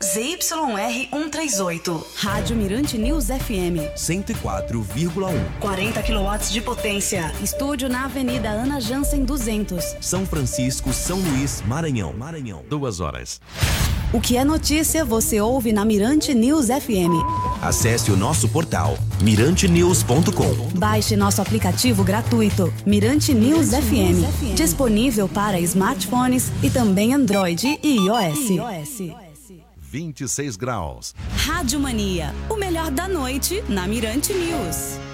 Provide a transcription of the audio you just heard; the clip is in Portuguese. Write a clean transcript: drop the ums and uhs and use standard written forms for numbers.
ZYR 138. Rádio Mirante News FM 104,1. 40 kW de potência. Estúdio na Avenida Ana Jansen 200. São Francisco, São Luís, Maranhão. 2 horas. O que é notícia você ouve na Mirante News FM. Acesse o nosso portal mirantenews.com. Baixe nosso aplicativo gratuito Mirante News FM. Disponível para smartphones e também Android e iOS. 26 graus. Rádio Mania, o melhor da noite na Mirante News.